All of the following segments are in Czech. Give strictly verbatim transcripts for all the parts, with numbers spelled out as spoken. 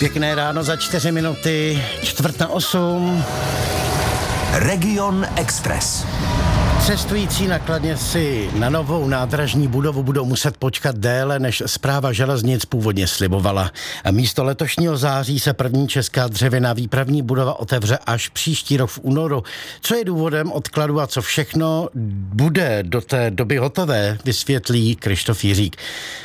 Pěkné ráno za čtyři minuty, čtvrt na osm. Region Express. Cestující na Kladně si na novou nádražní budovu budou muset počkat déle, než Správa železnic původně slibovala. A místo letošního září se první česká dřevěná výpravní budova otevře až příští rok v únoru. Co je důvodem odkladu a co všechno bude do té doby hotové, vysvětlí Krištof Jiřík.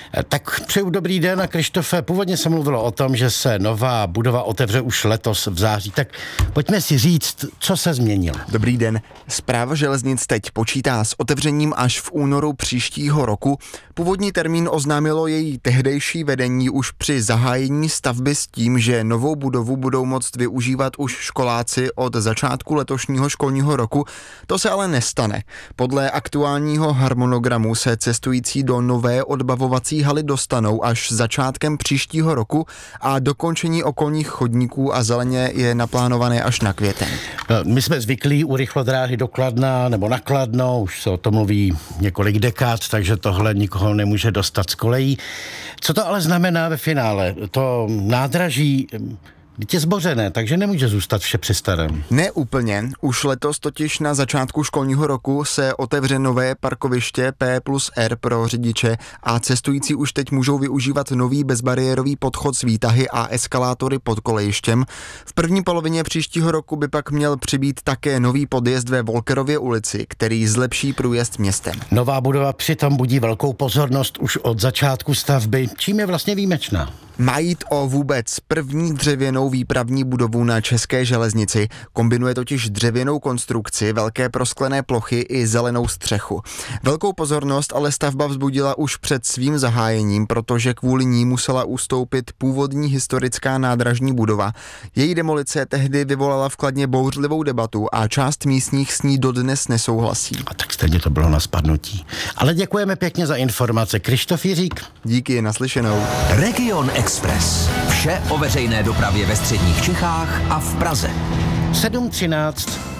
Tak přeju dobrý den a Krištofe, původně se mluvilo o tom, že se nová budova otevře už letos v září, tak pojďme si říct, co se změnilo. Dobrý den. Správa železnic teď počítá s otevřením až v únoru příštího roku. Původní termín oznámilo její tehdejší vedení už při zahájení stavby s tím, že novou budovu budou moct využívat už školáci od začátku letošního školního roku. To se ale nestane. Podle aktuálního harmonogramu se cestující do nové odbavovací haly dostanou až začátkem příštího roku a dokončení okolních chodníků a zeleně je naplánované až na květen. My jsme zvyklí u rychlodráhy do Kladna nebo na Kladno, už se o tom mluví několik dekád, takže tohle nikoho nemůže dostat z kolejí. Co to ale znamená ve finále? To nádraží je zbořené, takže nemůže zůstat vše při starém. Ne úplně. Už letos totiž na začátku školního roku se otevře nové parkoviště P plus R pro řidiče a cestující už teď můžou využívat nový bezbariérový podchod s výtahy a eskalátory pod kolejištěm. V první polovině příštího roku by pak měl přibýt také nový podjezd ve Volkerově ulici, který zlepší průjezd městem. Nová budova přitom budí velkou pozornost už od začátku stavby. Čím je vlastně výjimečná? Má jít o vůbec první dřevěnou výpravní budovu na české železnici. Kombinuje totiž dřevěnou konstrukci, velké prosklené plochy i zelenou střechu. Velkou pozornost ale stavba vzbudila už před svým zahájením, protože kvůli ní musela ustoupit původní historická nádražní budova. Její demolice tehdy vyvolala v Kladně bouřlivou debatu a část místních s ní dodnes nesouhlasí. A tak stejně to bylo na spadnutí. Ale děkujeme pěkně za informace. Krištof Jiřík. Díky, naslyšenou. Region Express. Vše o veřejné dopravě ve středních Čechách a v Praze. sedm třináct